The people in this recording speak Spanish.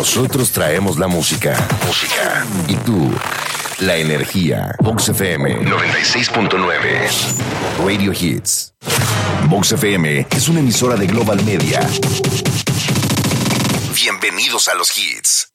Nosotros traemos la música. Y tú, la energía. Vox FM 96.9. Radio Hits. Vox FM es una emisora de Global Media. Bienvenidos a los hits.